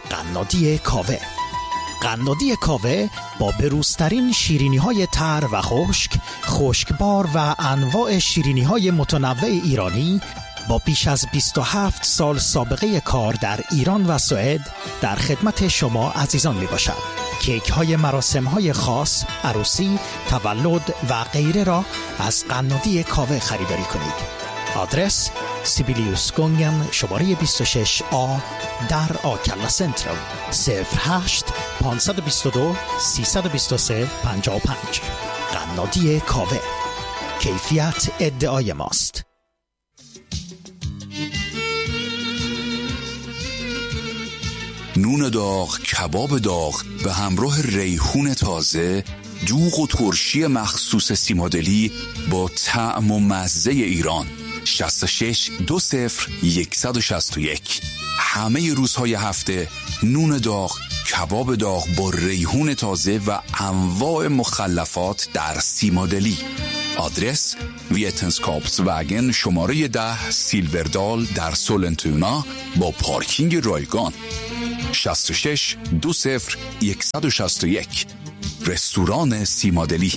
قنادی کاوه. قنادی کاوه با بروزترین شیرینی‌های تر و خشک، خشکبار و انواع شیرینی‌های متنوع ایرانی با بیش از 27 سال سابقه کار در ایران و سوئد در خدمت شما عزیزان می باشد. کیک های مراسم های خاص، عروسی، تولد و غیره را از قنادی کاوه خریداری کنید. آدرس سیبیلیوس گونگن شماره 26A در آکلا سنترال 08 522 323 55. قنادی کاوه، کیفیت ادعای ماست. نون داغ، کباب داغ به همراه ریحون تازه، دوغ و ترشی مخصوص سیمادلی با طعم و مزه ایران. 66 20 161. همه روزهای هفته نون داغ، کباب داغ با ریحون تازه و انواع مخلفات در سیمادلی. آدرس ویتنسکاپس وگن شماره 10 سیلوردال در سولنتونا با پارکینگ رایگان. 66 20 161. رستوران سیمادلی.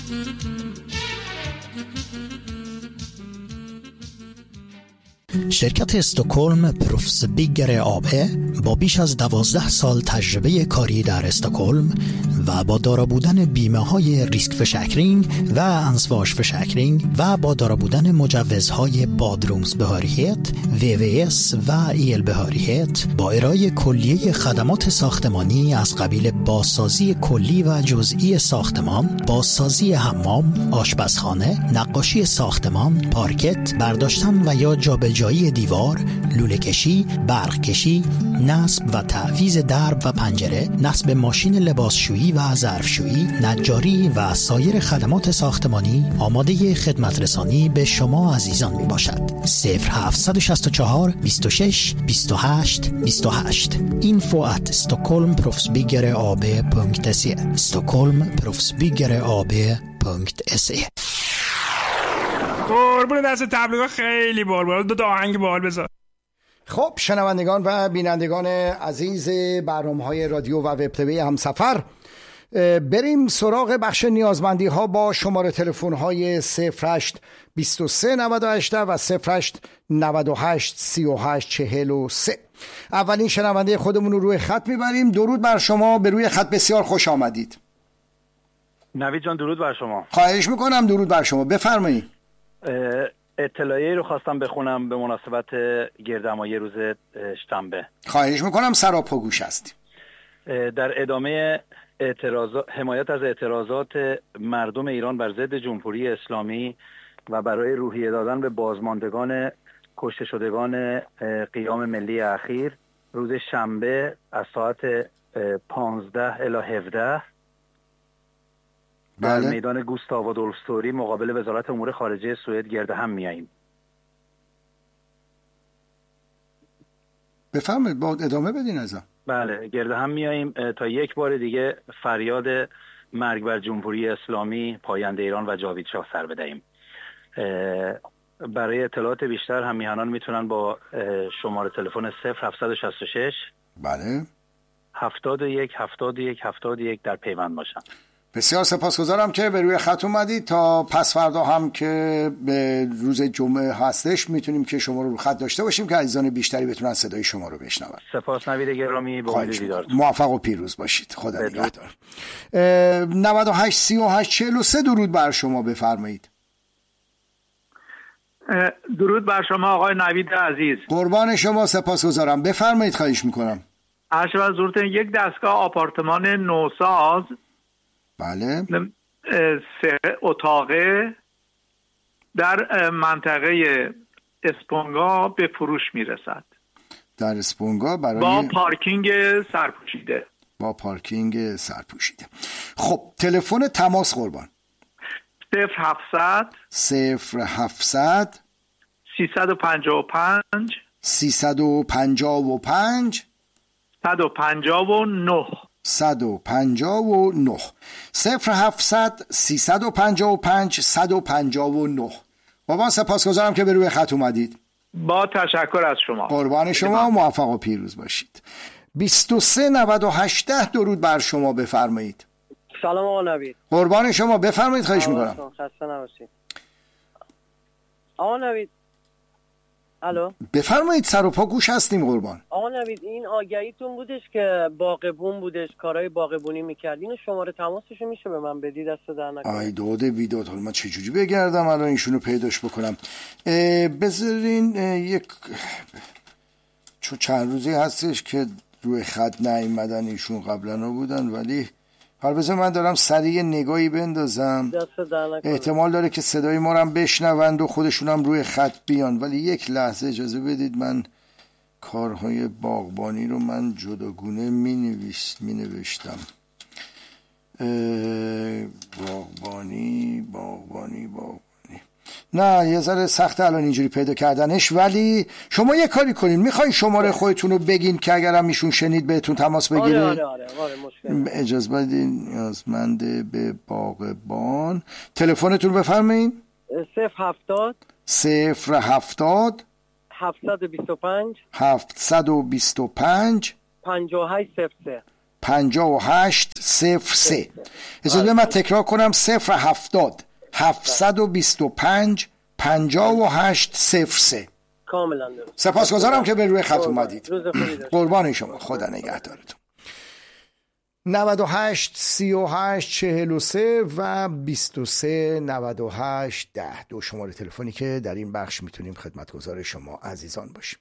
شرکت استکهلم پروفسبیگر AB با بیش از 12 سال تجربه کاری در استکهلم و با دارا بودن بیمه های ریسک فشکرینگ و انسواش فشکرینگ و با دارا بودن مجوزهای بادرومز بهاریت، VVS و ایل بهاریت با ارائه کلیه خدمات ساختمانی از قبیل بازسازی کلی و جزئی ساختمان، بازسازی حمام، آشپزخانه، نقاشی ساختمان، پارکت، برداشتن و یا جابجایی دیوار، لوله کشی، برق کشی، نصب و تعویض درب و پنجره، نصب ماشین لباسشویی و ظرفشویی، نجاری و سایر خدمات ساختمانی آماده خدمت رسانی به شما عزیزان می باشد. 0764 26 28 28. info@stockholmproffsbyggerab.se stockholmproffsbyggerab.se. قربون دست تبلیغ خیلی بال دو آهنگ بال بذار. خب شنوندگان و بینندگان عزیز برنامه‌های رادیو و وب تیوی همسفر، بریم سراغ بخش نیازمندی ها با شماره تلفن های 08 23 98 و 08 98 38 43. اولین شنونده خودمون رو روی خط میبریم. درود بر شما، به روی خط بسیار خوش آمدید. نوید جان درود بر شما. خواهش میکنم. درود بر شما، بفرمایید. اطلاعیه رو خواستم بخونم به مناسبت گردهمایی روز شنبه. خواهش میکنم، سراپاگوش هستیم. در ادامه حمایت از اعتراضات مردم ایران بر ضد جمهوری اسلامی و برای روحیه دادن به بازماندگان کشته شدگان قیام ملی اخیر، روز شنبه از ساعت 15 الی 17 در میدان گوستاو آدولف استوری مقابل وزارت امور خارجه سوئد گرد هم میاییم. بفرمایید، با ادامه بدین ازم. بله، گرد هم میاییم تا یک بار دیگه فریاد مرگ بر جمهوری اسلامی، پاینده ایران و جاوید شاه سر بدهیم. برای اطلاعات بیشتر هم میهنان میتونن با شماره تلفن 0766 بله 71 71 71 در پیوند باشن. بسیار سپاسگزارم که به روی خط اومدید. تا پس فردا هم که به روز جمعه هستش میتونیم که شما رو خط داشته باشیم که عزیزان بیشتری بتونن صدای شما رو بشنون. سپاس نوید گرامی، با امید دیدارتون. موفق و پیروز باشید. خدا نگهدار. 98 38 43 درود بر شما، بفرمایید. درود بر شما آقای نوید عزیز. قربان شما، سپاسگزارم. بفرمایید، خواهش میکنم. عرض از حضورتون یک دستگاه آپارتمان نوساز، بله، 3 اتاقه در منطقه اسپونگا به فروش میرسد. در اسپونگا با پارکینگ سرپوشیده. با پارکینگ سرپوشیده. خب تلفن تماس قربان. 0700 355 355 159 159 0700 355 159. بابا سپاسگزارم که به روی خط اومدید. با تشکر از شما. قربان شما، موفق و پیروز باشید. 2398 درود بر شما، بفرمایید. سلام آقا نوید. قربان شما، بفرمایید، خواهش میکنم. خسته نباشید آقا نوید. الو، بفرمایید، سر و پا گوش هستیم قربان. آقا نوید، این آگهیتون بودش که باغبون بودش، کارهای باغبونی میکرد، اینو شماره تماسشو میشه به من بدی؟ دست در نکنه. آی داده بیداد، حالا من چجوری بگردم الان ایشونو پیداش بکنم؟ بذارین چون چند روزی هستش که روی خط نیومدن ایشون، قبلا بودن، ولی حالا بذار من دارم سریع نگاهی بندازم. احتمال داره که صدای ما رو هم بشنوند و خودشون هم روی خط بیان، ولی یک لحظه اجازه بدید، من کارهای باغبانی رو من جداگونه می نوشتم. باغبانی نه، یه ذره سخته الان اینجوری پیدا کردنش، ولی شما یه کاری کنین، میخواین شماره خودتون رو بگین که اگرم ایشون شنید بهتون تماس بگیره؟ آره مشکل. اجازه بدین، نیازمند به باغبان. تلفنتون رو بفرمایید. 070 725 725 5803. اجازه من تکرار کنم، 070 725 5803. کاملا درست. سپاسگزارم که به روی خط اومدید. قربان شما، خدا نگهدارتون. 98 38 43 و 23 98 10 دو شماره تلفنی که در این بخش میتونیم خدمتگزار شما عزیزان باشیم.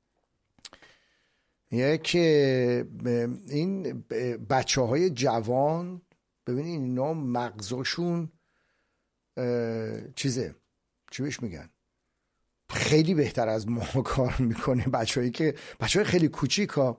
یک این بچه های جوان، ببینید اینا مغزشون چی بهش میگن، خیلی بهتر از ما کار میکنه. بچه های خیلی کوچیک ها.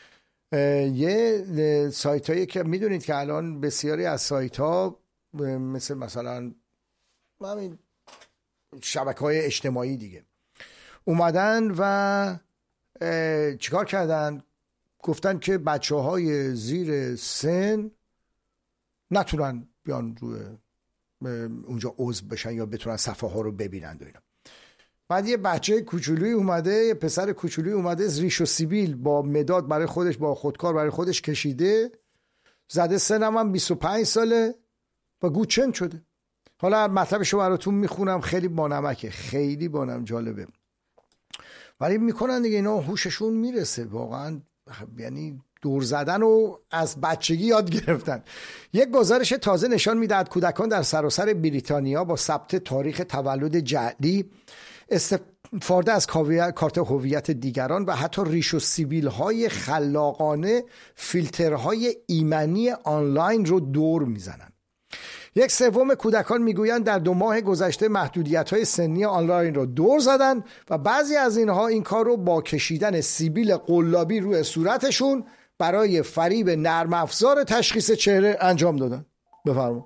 یه سایت هایی که میدونید که الان بسیاری از سایت ها مثلا همین شبکه های اجتماعی دیگه اومدن و چیکار کردن؟ گفتن که بچه های زیر سن نتونن بیان روی اونجا عضو بشن یا بتونن صفحه ها رو ببینن و اینا. بعد یه بچه کوچولوی اومده، یه پسر کوچولوی اومده، ریش و سیبیل با مداد برای خودش، با خودکار برای خودش کشیده، زده سنم هم 25 ساله و گوچن شده. حالا مطلبشو براتون میخونم، خیلی بانمکه، خیلی بانم جالبه، ولی میکنن دیگه، اینا هوششون میرسه واقعا، یعنی دور زدن و از بچگی یاد گرفتن. یک گزارش تازه نشان میدهد کودکان در سراسر بریتانیا با ثبت تاریخ تولد جعلی، استفاده از کارت هویت دیگران و حتی ریش و سیبیل های خلاقانه فیلترهای ایمنی آنلاین رو دور میزنن. 1/3 کودکان میگویند در 2 ماه گذشته محدودیت‌های سنی آنلاین رو دور زدن و بعضی از اینها این کار رو با کشیدن سیبیل قلابی روی صورتشون برای فریب نرم افزار تشخیص چهره انجام دادن. بفرمایید.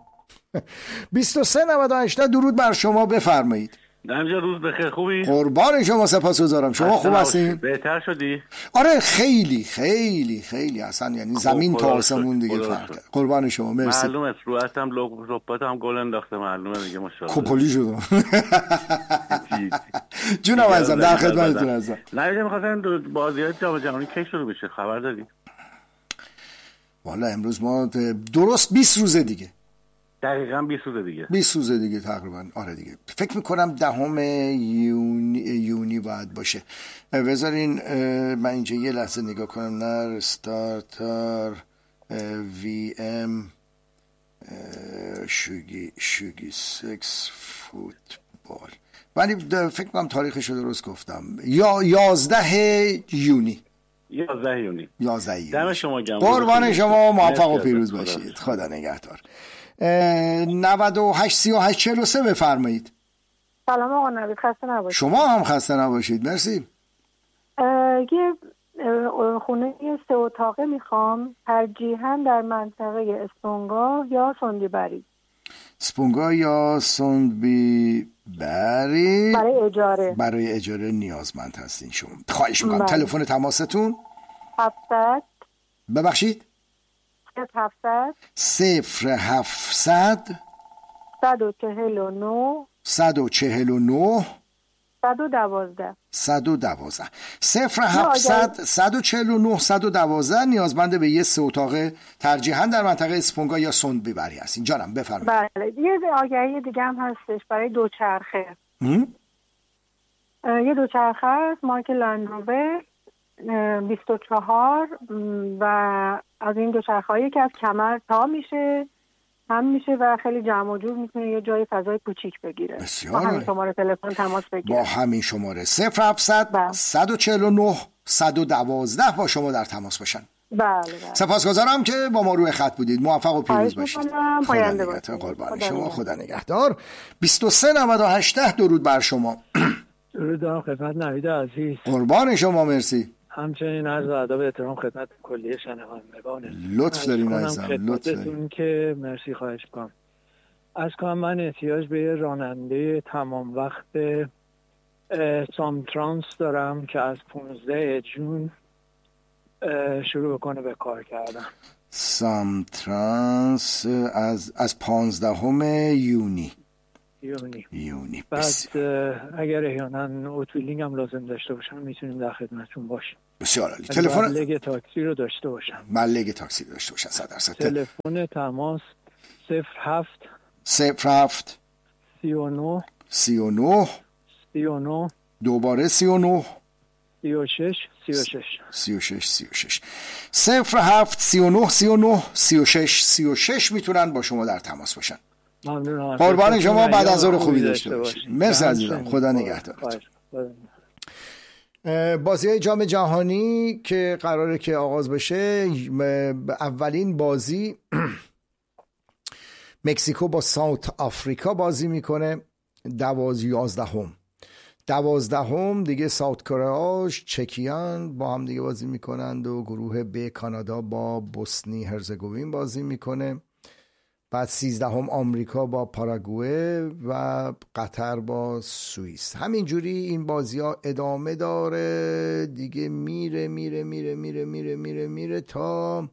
2398 درود بر شما، بفرمایید. دمجا روز بخیر، خوبی؟ قربان شما، سپاسگزارم. شما خوب هستین؟ بهتر شدی؟ آره خیلی خیلی خیلی اصلا، یعنی زمین تا آسمون دیگه فرق کرد. قربان شما، مرسی. معلومه روحتم لپاتم گل انداخته، معلومه دیگه، ماشاءالله. کپولی شدم. جونم عزیزم، در خدمتتون هستم. نه می‌خواستم بازی‌های جام جهانی کی شروع بشه، خبر داری؟ والا امروز ما درست 20 روز دیگه، دقیقاً 20 روز دیگه، 20 روز دیگه تقریبا. آره دیگه، فکر میکنم 10 یونی باید باشه. بذارین من اینجا یه لحظه نگاه کنم. نر استارتر وی ام شوگی 6 فوتبال، ولی فکر کنم تاریخش رو درست گفتم، یا 11 یونی. 11 یونی. دم شما گرم. قربان شما، موفق و پیروز باشید. خدا نگهدار. 98 38 43 بفرمایید. سلام آقا نوید، خسته نباشید. شما هم خسته نباشید، مرسی. یه خونه 3 اتاقه میخوام، ترجیحاً در منطقه اسپونگا یا سندیبری. اسپونگا یا سندیبری برای اجاره نیازمند هستین شما. خواهش میکنم تلفن تماستون 700 ببخشید 0700 149 149 112 0700 149 112 نیازمند به یه 3 اتاقه ترجیحاً در منطقه اسپونگا یا سوندبیبری هستین. جانم بفرمایید. بله. یه آگهی دیگه هم هستش برای دوچرخه. یه دوچرخه هست مارک لندروور 24 و از این دوچرخه‌ای که از کمر تا میشه هم میشه و خیلی جمع و جور میتونه یه جای فضای کوچیک بگیره. بسیار با همین شماره تلفن تماس بگیره. با همین شماره 0700 149 112 با شما در تماس باشن. بله. سپاسگزارم که با ما روی خط بودید. موفق و پیروز باشید. خدا نگهدار. قربان شما. خدا نگهدار. 2398 درود بر شما. درود دارم خدمت نوید عزیز. قربان شما. مرسی. همچنین عرض ادب و احترام خدمت کلیه شنوندگان. لطف دارین عزیزم. لطف دارین که مرسی. خواهش می‌کنم. از کنم من احتیاج به راننده تمام وقت سامترانس دارم که از 15 جون شروع بکنه به کار کردن. سامترانس از 15 یونی. بعد اگر احیانا اوتویلینگ هم لازم داشته باشم میتونیم در خدمتتون باشیم. بسیار عالی. تلفن لگ تاکسی رو داشته باشم. لگ تاکسی داشته باشم 100%. تلفن تماس 07 39 دوباره 39 36 07 39 36 میتونن با شما در تماس باشن. ممنونم. قربان شما. بعد از ظهر خوبی داشته باشید. مرسی عزیزم. خدا نگهدارت. بازی جام جهانی که قراره که آغاز بشه، اولین بازی مکزیکو با ساوت آفریقا بازی میکنه. 12 دیگه ساوت کره چکیان با هم دیگه بازی میکنند و گروه ب کانادا با بوسنی هرزگوین بازی میکنه. بعد 13 آمریکا با پاراگوئه و قطر با سوئیس. همینجوری این بازی ها ادامه داره دیگه، میره تا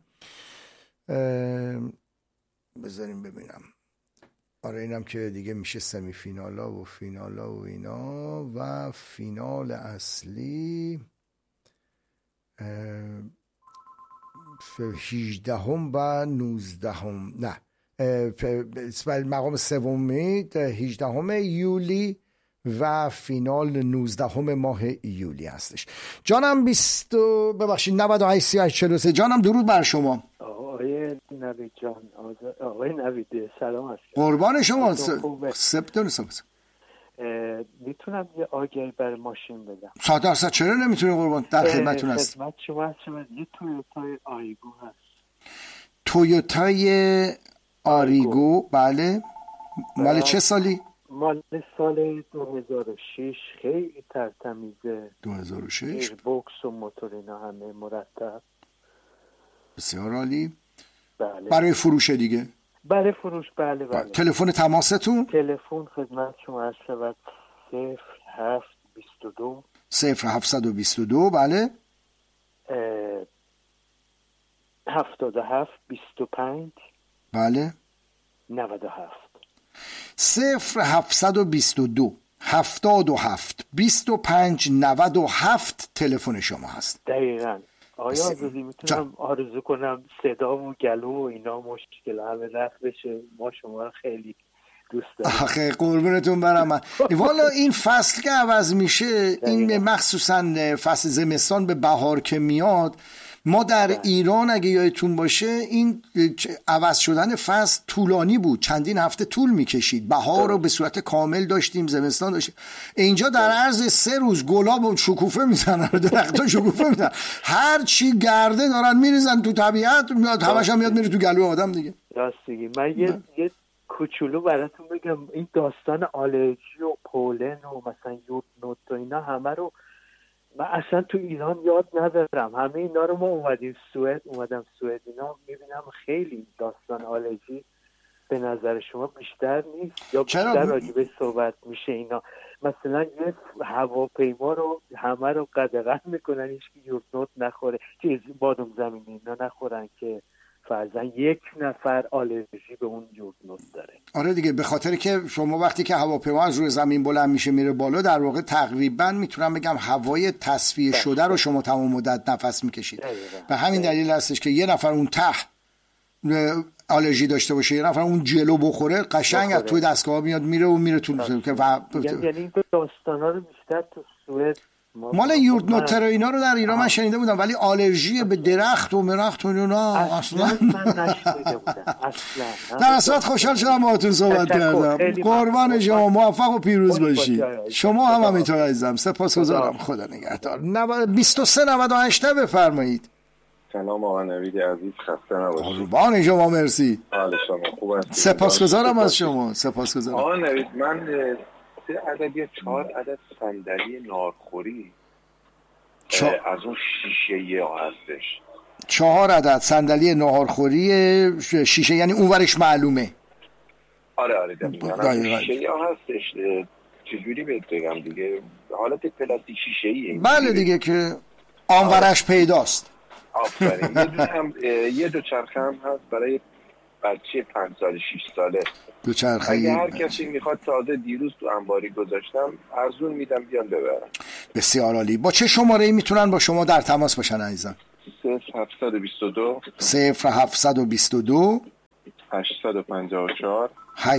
بذاریم ببینم. آره اینم که دیگه میشه سمی فینالا و فینالا و اینا و فینال اصلی 18 و 19 نه مقام سومی 18 یولی و فینال 19 ماه یولی هستش. جانم 98 جانم درود بر شما. آقای نوید جان. آقای نوید سلام هست. قربان شما. سپتون میتونم یه آگهی برای ماشین بدم؟ 100% چرا نمیتونی قربان؟ در خدمتتون هست. خدمت شما یه تویوتای آریگو هست. تویوتای آریگو بله. مال چه سالی؟ مال سال 2006. خیلی ترتمیزه. 2006 بوکس و موتور اینا همه مرتب. بسیار عالی. بله. برای فروش دیگه؟ برای فروش بله. تلفن تماستون؟ تلفن خدمت شما هست 0722 بله 77 25 بله 97 0722 77 25 97 تلفن شما هست. دقیقاً. آیا آزادی میتونم آرزو کنم صدا و گلو و اینا مشکل همه رفت بشه؟ ما شما رو خیلی دوست داریم. آخه قربونتون برم من. والا این فصل که عوض میشه، این مخصوصا فصل زمستان به بهار که میاد، ما در ایران اگه یادتون باشه این عوض شدن فصل طولانی بود، چندین هفته طول میکشید. بهار رو به صورت کامل داشتیم، زمستان داشتیم. اینجا در عرض 3 روز گلاب شکوفه میزنن، درخت‌ها شکوفه میزنن، هر چی گرده دارن میریزن تو طبیعت، میاد همش هم میاد میره تو گلوی آدم دیگه. راستگی. من یه کوچولو براتون بگم، این داستان آلرژی و پولن و مثلا یود نوت و اینا همه رو من اصلا تو ایران یاد ندارم. همه اینا رو ما اومدم سوئد اینا میبینم خیلی داستان آلرژی به نظر شما بیشتر نیست یا بیشتر راجبه صحبت میشه اینا؟ مثلا یه هواپیما رو همه رو قدغن میکنن هیچ کی یود نوت نخوره، چیز بادام زمینی اینا نخورن که فرضاً یک نفر آلرژی به اون یودنوت داره. آره دیگه، به خاطر که شما وقتی که هواپیما از روی زمین بلند میشه میره بالا، در واقع تقریبا میتونم بگم هوای تصفیه شده رو شما تمام مدت نفس میکشید. به همین دلیل هستش که یه نفر اون ته آلرژی داشته باشه، یه نفر اون جلو بخوره، قشنگ از توی دستگاه میاد میره تو یعنی این داستانا رو بیشتر تو سوئد مال یوردنوتر و اینا رو در ایران من شنیده بودم، ولی آلرژی به درخت و مرخت و اینا اصلا من نشنیده بودم اصلا. در اصلا خوشحال شدم باهاتون صحبت کردم. قربان شما، موفق و پیروز باشید. شما هم همینطور عزیزم، سپاسگزارم. خدا نگهدار. 2398 بفرمایید. سلام آقا نوید عزیز، خسته نباشید. قربان شما، مرسی. حال شما خوب است؟ سپاسگزارم از شما. سپاسگزارم. آقا نوید، من 3 عدد یا 4 عدد صندلی نارخوری از اون شیشه ها هستش. 4 عدد صندلی ناهارخوری شیشه، یعنی اونورش معلومه. آره دقیقاً شیشه ها هستش. چجوری بهت بگم دیگه، حالت پلاستیک شیشه ایه. بله دیگه، که آنورش پیداست. آفرین. یه دوچرخه هم هست برای بچه 5 سال 6 ساله. دوچرخه اگه هر کسی میخواد، تازه دیروز تو انباری گذاشتم، ارزون میدم بیان ببرن. بسیار عالی. با چه شماره‌ای میتونن با شما در تماس باشن عزیزم؟ 0722 0722 854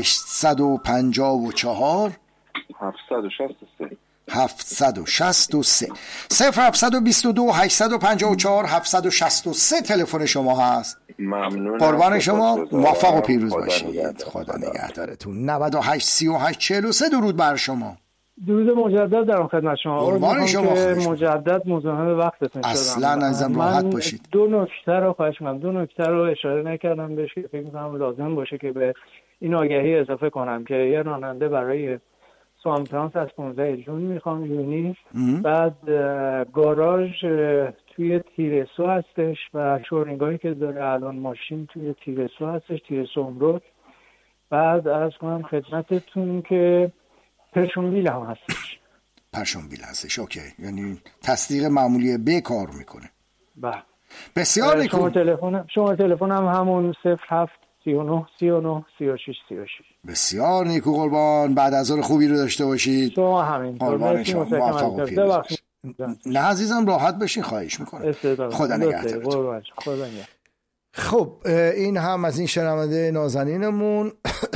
854 763 763 0722 854 763 تلفن شما هست. ممنونم. قربان شما، موفق و پیروز باشید. خدا نگهدارتون. 98 38 43 درود بر شما. درود مجدد در خدمت شما. قربان شما، مجدد مزاحم وقتتون شدم. اصلا ازم راحت باشید. دو نکته رو اشاره نکردم بهش که فکر می‌کنم لازم باشه که به این آگهی اضافه کنم که یه راننده برای سوامترانس از 15 جون میخوام یونی، بعد گاراژ توی تیرسو هستش و شورینگاهی که داره الان ماشین توی تیرسو هستش، تیرسو امرود. بعد از کنم خدمتتون که پرشونویل هم هستش. پرشونویل هستش، اوکی. یعنی تصدیق معمولی ب کار میکنه. بله. بسیار نیکو. شما تلفنم همون 07 39 39 36 36. بسیار نیکو قربان. بعد از ظهر خوبی رو داشته باشید. شما همین. قربان شما، موفق و پیروز باشید. نه عزیزم، راحت بشین، خواهش میکنم. خدا نگهدارتون. خب این هم از این شنونده نازنینمون.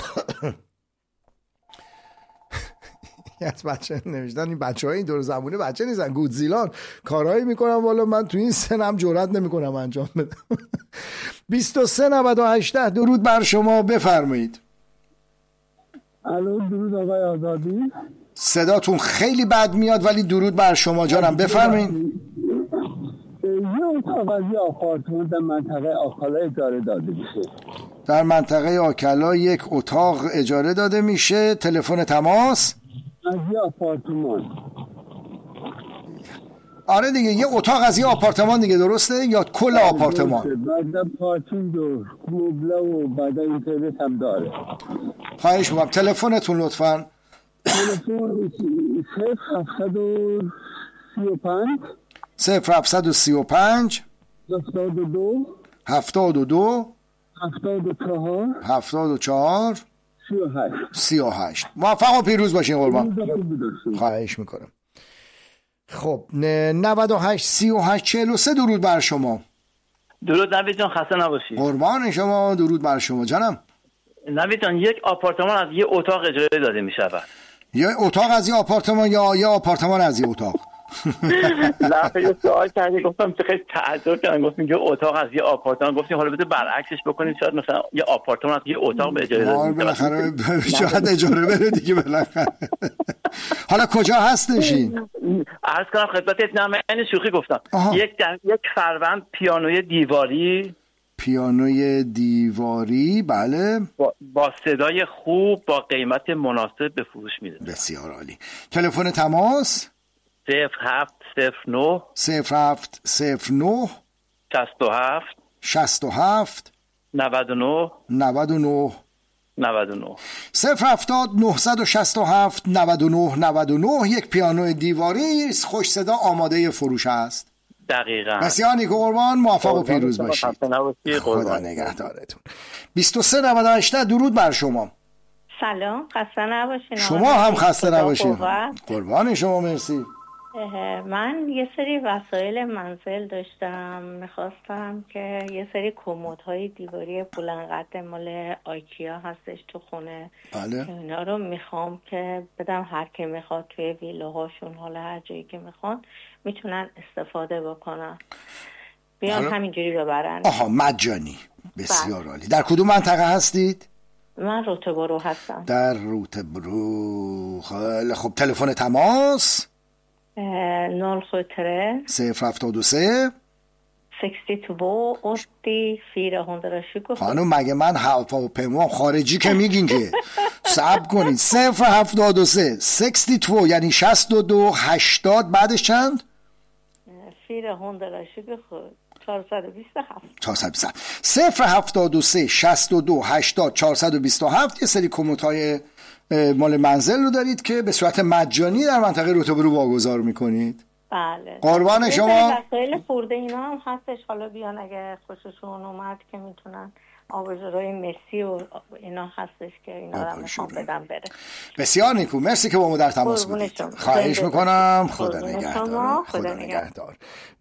از بچه نوشتن این بچه‌ها این دور زمونه بچه نیستن، گودزیلان کارهایی میکنن والا من تو این سنم جرئت نمیکنم انجام بدم. 2398 درود بر شما، بفرمایید. الو، درود آقای آزادی. صداتون خیلی بد میاد ولی درود بر شما جانم، بفرمایید. یه اتاق از یه آپارتمان در منطقه آکالا اجاره داده میشه. در منطقه آکالا یک اتاق اجاره داده میشه. تلفن تماس از یه آپارتمان. آره دیگه، یه اتاق از یه آپارتمان دیگه، درسته؟ یا کل آپارتمان؟ بعد پارکینگ و مبله و بعد اینترنت هم داره. خواهش می‌کنم تلفنتون لطفاً. تلفن 0735 72 74 38. موفق و پیروز باشین قربان. خواهش میکنم. خب 98 38 43 درود بر شما. درود نوید جان، خسته نباشید. قربان شما، درود بر شما جانم. نوید جان، یک آپارتمان از یه اتاق اجاره داده میشود. یه اتاق از یه آپارتمان یا یه آپارتمان از یه اتاق؟ نه، یه سوال کردی، گفتم خیلی تعجب کردم، گفتم یه اتاق از یه آپارتمان، گفتیم حالا بده برعکسش بکنیم، شاید مثلا یه آپارتمان از یه اتاق به اجاره داده. بالاخره شاید اجاره بره دیگه بالاخره. حالا کجا هستشین؟ عرض کنم خدمتت، نه من شوخی گفتم. یک فروند پیانوی دیواری، بله، با صدای خوب با قیمت مناسب به فروش میده. بسیار عالی. تلفن تماس 0709 0709 67 99 070 967 99 99. یک پیانو دیواری خوش صدا آماده فروش است. دقیقاً. بسیار نیکو قربان، موفق و پیروز باشید. خدا نگهدارتون. 2398 درود بر شما. سلام، خسته نباشین. شما هم خسته نباشین. قربان شما، مرسی. من یه سری وسایل منزل داشتم، میخواستم که یه سری کمدهای دیواری بلند قد مال آیکیا هستش تو خونه. بله. اینا رو میخوام که بدم هر کی میخواد توی ویلاهاشون، حالا هر جایی که میخوان میتونن استفاده بکنن، بیان همینجوری ببرن. آها، مجانی. بسیار عالی. در کدوم منطقه هستید؟ من روتبرو هستم. در روتبرو. خب تلفن تماس 073 073 62 80 420. خانم مگه من هواپیما خارجی که میگین که صبر کنید. 073 62 یعنی 62 80 بعدش چند؟ 427 073 62 80 427. یه سری کمدهای مال منزل رو دارید که به صورت مجانی در منطقه روتبرو واگذار میکنید. بله. قربان شما. وسایل خورده اینا هم هستش، حالا بیان اگه خوششون اومد که میتونن آبجورای مسی و اینا هستش که اینا رو میخوام بدم بره. بسیار نیکو، مرسی که با ما در تماس بودید. خواهش میکنم. خدا نگهدار. خدا نگهدار.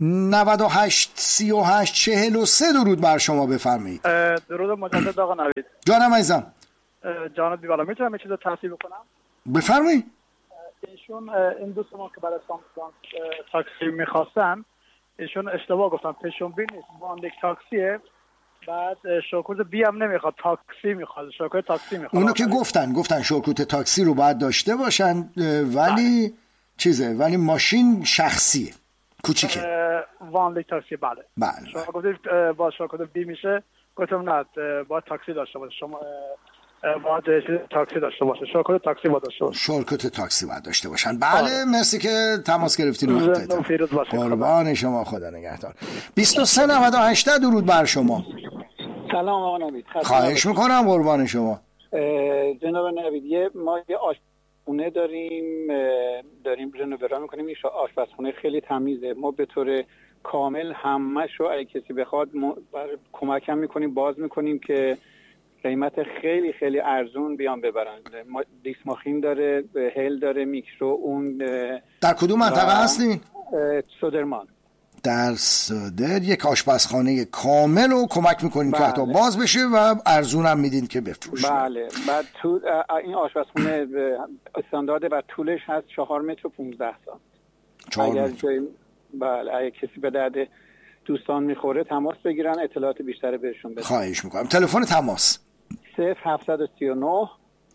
98 38 43 درود بر شما، بفرمایید. درود مجدد آقا نوید. جانم عزیزم. جانب بیوالا، میتونم یه چیز رو توصیف کنم؟ بفرمایید. ایشون این دوست ما که برای سامسونگ تاکسی میخواستن، ایشون اشتباه گفتن، پیشون بی نیست، واندیک تاکسیه. بعد شوکوت بی هم نمیخواد، تاکسی میخواد، شوکوت تاکسی میخواد. اونو که گفتن شوکوت تاکسی رو باید داشته باشن، ولی ولی ماشین شخصیه، کوچیکه. واندیک تاکسی. بله. بله. شما گفتید با شوکوت بی میشه، گفتم نه، باید تاکسی داشته باشه. شما باید تاکسی داشته باشه، شوکوت تاکسی باید داشته باشه. شوکوت تاکسی باید داشته باشن. بله. مرسی که تماس گرفتین. قربان شما، خدا نگهدار. 2398 درود بر شما. سلام آقا نوید. خواهش میکنم، قربان شما. جناب نوید، ما یه آشپزخونه داریم رنوور میکنیم. این آشپزخونه خیلی تمیزه. ما به طور کامل همش رو اگه کسی بخواد کمک هم میکنیم، باز میکنیم که قیمت خیلی خیلی ارزون بیان ببرن. دیسماخین داره، هل داره، میکرو. اون در کدوم منطقه هستین؟ سودرمان. در صدر یک آشپزخانه کامل رو کمک میکنیم که حتی باز بشه و ارزون هم میدین که بفروشه. بله. بعد این آشپزخانه استاندارد و طولش هست 4 متر و 15 سانت. 4 متر. بله. اگه کسی به درد دوستان میخوره تماس بگیرن، اطلاعات بیشتر بهشون بدن. خواهش میکنم. تلفن تماس 0739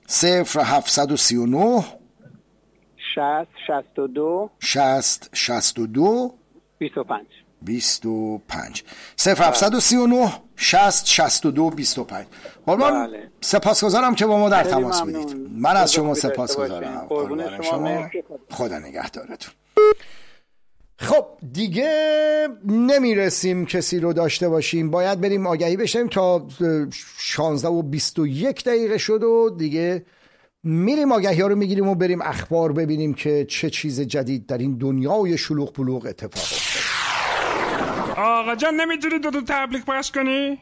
0739 60 62 60 62 25 25 0739 60 62 25. قربان. بله. سپاسگزارم که با ما در تماس بودید. من از شما سپاسگزارم. قربان شما. خدا نگهدارتون. خب دیگه نمیرسیم کسی رو داشته باشیم، باید بریم آگهی بشیم. تا 16:21 شد و دیگه میریم آگهی ها رو میگیریم و بریم اخبار ببینیم که چه چیز جدید در این دنیای شلوغ پلوغ اتفاق افتاد. آقا جان نمیتونی دو تبلیغ پخش کنی؟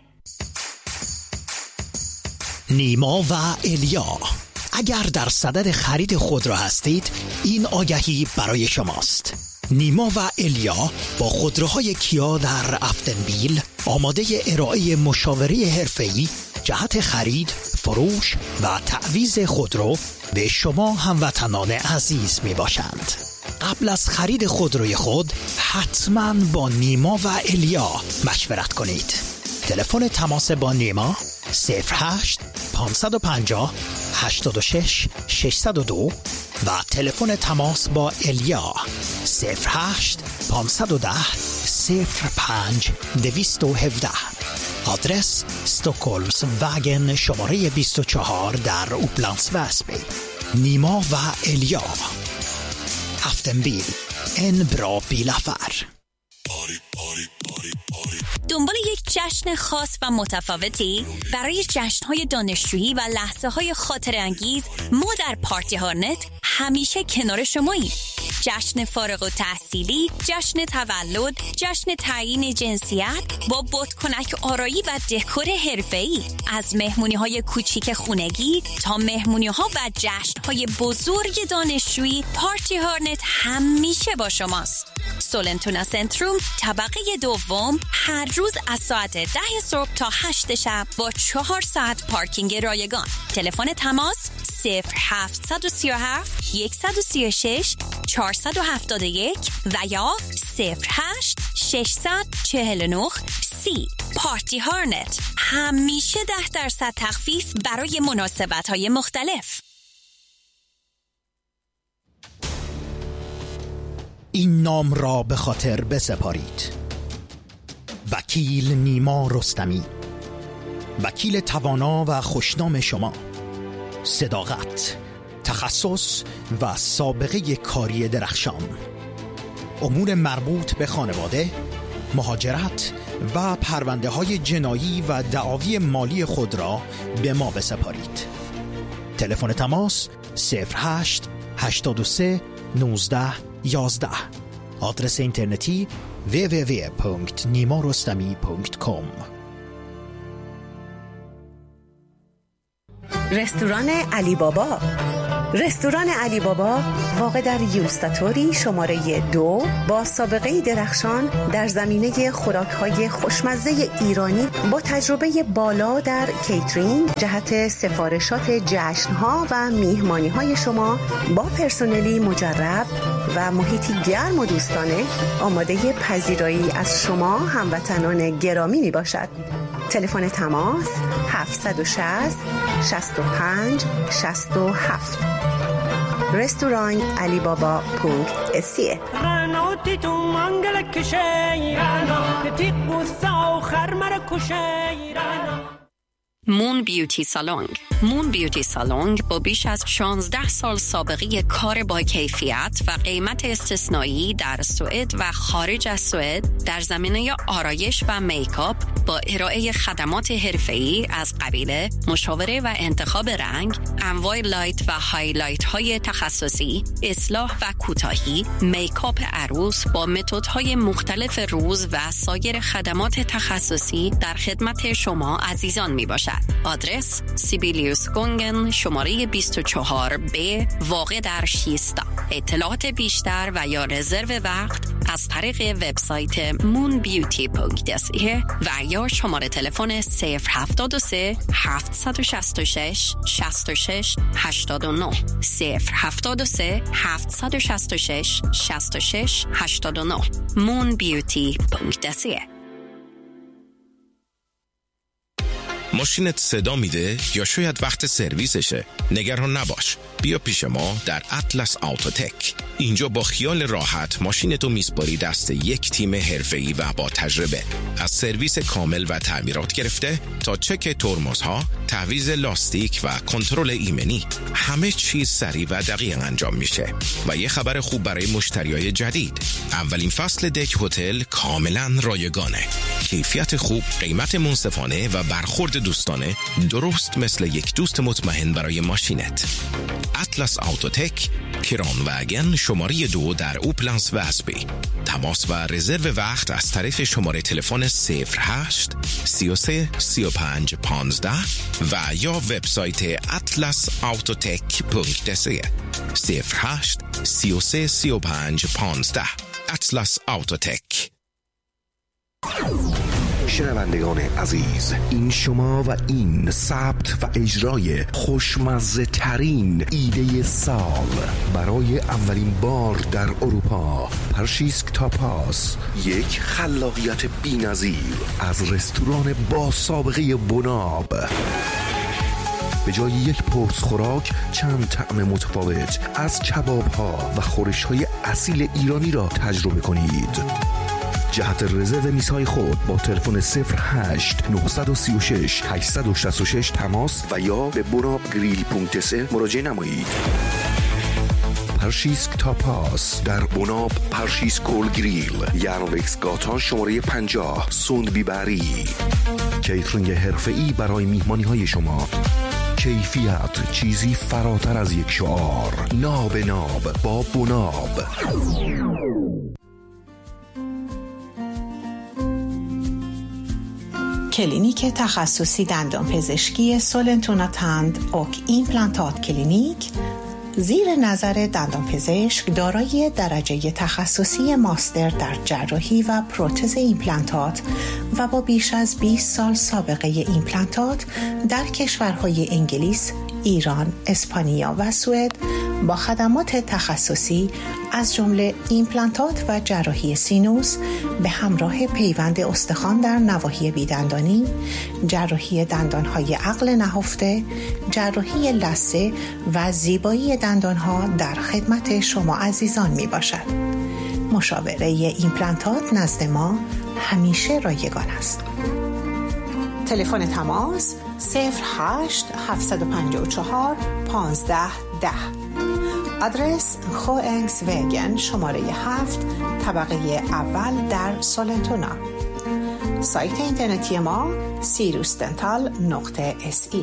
نیما و الیا، اگر در صدد خرید خودرو هستید این آگهی برای شماست. نیما و الیا با خودروهای کیا در افتنبیل آماده ارائه مشاوره حرفه‌ای جهت خرید، فروش و تعویض خودرو به شما هموطنان عزیز می باشند. قبل از خرید خودروی خود حتما با نیما و الیا مشورت کنید. تلفن تماس با نیما 08 550 86 602 و تلفن تماس با الیا 08 510 05 217. آدرس استکهلمس وگن شماره 24 در اوپلندس وسبی. نیما و الیا، افتنبیل، ان برا بیلافر. دنبال یک جشن خاص و متفاوتی؟ برای جشن‌های دانشجویی و لحظه‌های خاطره‌انگیز ما در پارتی هارنت همیشه کنار شماییم. جشن فارغ التحصیلی، جشن تولد، جشن تعیین جنسیت با بادکنک آرایی و دکور حرفه‌ای. از مهمونی‌های کوچیک خونگی تا مهمونی‌ها و جشن‌های بزرگ دانشجویی، پارتی هارنت همیشه با شماست. سولنتونا سنتروم طبقه دوم، هر روز از ساعت 10 صبح تا 8 شب با 4 ساعت پارکینگ رایگان. تلفن تماس 0737 136 471 و یا 08 649 30. پارتی هارنت، همیشه 10% تخفیف برای مناسبت‌های مختلف. این نام را به خاطر بسپارید: وکیل نیما رستمی، وکیل توانا و خوشنام شما. صداقت، تخصص و سابقه کاری درخشان. امور مربوط به خانواده، مهاجرت و پرونده های جنایی و دعاوی مالی خود را به ما بسپارید. تلفن تماس 08 83 19 11. آدرس اینترنتی www.nimarostami.com. رستوران علی بابا. رستوران علی بابا واقع در یوستاتوری شماره 2 با سابقه درخشان در زمینه خوراک‌های خوشمزه ایرانی با تجربه بالا در کیترینگ جهت سفارشات جشن‌ها و میهمانی‌های شما با پرسنلی مجرب و محیطی گرم و دوستانه آماده پذیرایی از شما هموطنان گرامی می باشد. تلفن تماس 760 65 67. رستوران علی بابا .se. مون بیوتی سالونگ. مون بیوتی سالونگ با بیش از 16 سال سابقه کار با کیفیت و قیمت استثنایی در سوئد و خارج از سوئد در زمینه آرایش و میکاپ با ارائه خدمات حرفه‌ای از قبیل مشاوره و انتخاب رنگ، انواع لایت و هایلایت های تخصصی، اصلاح و کوتاهی، میکاپ عروس با متدهای مختلف روز و سایر خدمات تخصصی در خدمت شما عزیزان می باشد. آدرس سیبیلیوس گونگن شماره 24B واقع در شیستا. اطلاعات بیشتر و یا رزرو وقت از طریق وبسایت moonbeauty.se و یا شماره تلفن 073 766 66 89 073 766 66 89 moonbeauty.se. ماشینت صدا میده یا شاید وقت سرویسشه؟ نگران نباش، بیا پیش ما در اطلس آوتوتک. اینجا با خیال راحت ماشینتو میسپاری دست یک تیم حرفه‌ای و با تجربه. از سرویس کامل و تعمیرات گرفته تا چک ترمزها، تعویض لاستیک و کنترل ایمنی، همه چیز سریع و دقیق انجام میشه. و یه خبر خوب برای مشتریای جدید: اولین فصل دک هتل کاملا رایگانه. کیفیت خوب، قیمت منصفانه و برخورد دوستانه، درست مثل یک دوست مطمئن برای ماشینت. اطلس آوتوتک، کران وگن شماره 2 در اوپلنس و اسبی. تماس و رزرو وقت از طریق شماره تلفن 08 33 35 15 و یا وبسایت atlasautotech.se 08 33 35 15. اطلس آوتوتک. شنوندگان عزیز، این شما و این ثبت و اجرای خوشمزه ترین ایده سال برای اولین بار در اروپا. پرشیسک تاپاس، یک خلاقیت بی‌نظیر از رستوران با سابقه بناب. به جای یک پرس خوراک، چند طعم متفاوت از کباب ها و خورش های اصیل ایرانی را تجربه کنید. جهت رزرو میزهای خود با تلفن 08 936 866 تماس و یا به bonabgrill.se مراجعه نمایید. پرشیسک تاپاس در بناب پرشیسکول گریل، یانوکس گاتا شماره 50 سوندبی بری. کیترینگ حرفه‌ای برای میهمانی های شما. کیفیت چیزی فراتر از یک شعار. ناب ناب با بناب. کلینیک تخصصی دندانپزشکی سولنتونا تند اوک ایمپلانتات کلینیک زیر نظر دندانپزشک دارای درجه تخصصی ماستر در جراحی و پروتز ایمپلانتات و با بیش از 20 سال سابقه ایمپلانتات در کشورهای انگلیس، ایران، اسپانیا و سوئد با خدمات تخصصی از جمله ایمپلانتات و جراحی سینوس به همراه پیوند استخوان در نواحی بیدندانی، جراحی دندانهای عقل نهفته، جراحی لثه و زیبایی دندانها در خدمت شما عزیزان می باشد. مشاوره ایمپلانتات نزد ما همیشه رایگان است. تلفن تماس 08 754 1510. آدرس خوئنگس وگن شماره 7 طبقه اول در سولنتونا. سایت اینترنتی ما sirusdental.se.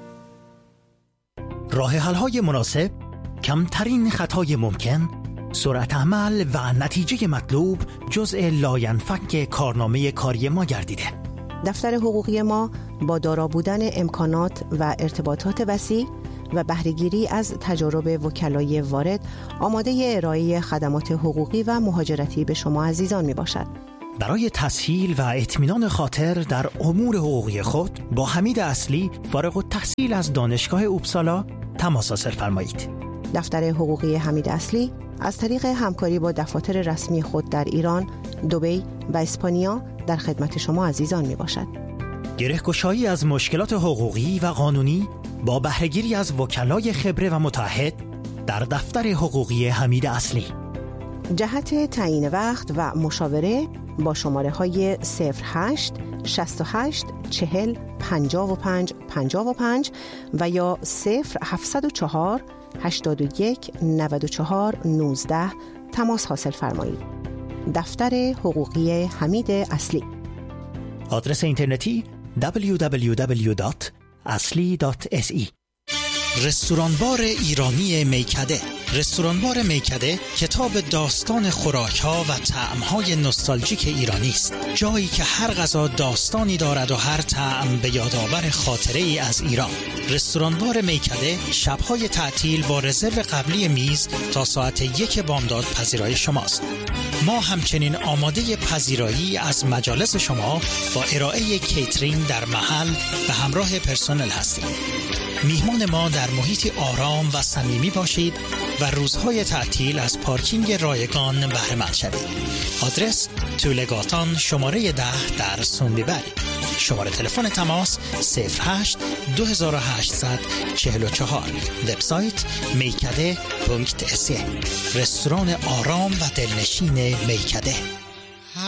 راه حل‌های مناسب، کمترین خطای ممکن، سرعت عمل و نتیجه مطلوب جزء لاینفک کارنامه کاری ما گردیده. دفتر حقوقی ما با دارا بودن امکانات و ارتباطات وسیع و بهره‌گیری از تجارب وکلای وارد آماده ارائه خدمات حقوقی و مهاجرتی به شما عزیزان می باشد. برای تسهیل و اطمینان خاطر در امور حقوقی خود با حمید اصلی فارغ التحصیل از دانشگاه اوبسالا تماس حاصل فرمایید. دفتر حقوقی حمید اصلی از طریق همکاری با دفاتر رسمی خود در ایران، دبی و اسپانیا در خدمت شما عزیزان می باشد. گره‌گشایی از مشکلات حقوقی و قانونی با بهره‌گیری از وکلای خبره و متعهد در دفتر حقوقی حمید اصلی. جهت تعیین وقت و مشاوره با شماره های 08 68 40 55 55 و یا 0704 81 94 19 تماس حاصل فرمایید. دفتر حقوقی حمید اصلی. آدرس اینترنتی www.asli.se. رستورانبار ایرانی میکده. رستورانبار میکده کتاب داستان خوراک‌ها و طعم‌های نوستالژیک ایرانی است. جایی که هر غذا داستانی دارد و هر طعم به یادآور خاطره‌ای از ایران. رستورانبار میکده شب‌های تعطیل با رزرو قبلی میز تا ساعت 1 بامداد پذیرای شماست. ما همچنین آماده پذیرایی از مجالس شما با ارائه کیترینگ در محل به همراه پرسنل هستیم. میهمان ما در محیطی آرام و صمیمی باشید و روزهای تعطیل از پارکینگ رایگان بهره مند شوید. آدرس طولگاتان شماره 10 در سوندیبری. شماره تلفن تماس 08 2800 44. وبسایت میکده.se. رستوران آرام و دلنشین میکده.